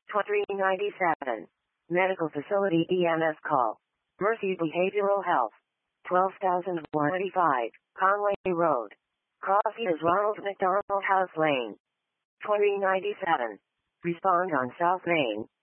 2397. Medical Facility EMS call. Mercy Behavioral Health. 12,185, Conway Road. Coffee is Ronald McDonald House Lane. 2397. Respond on South Main.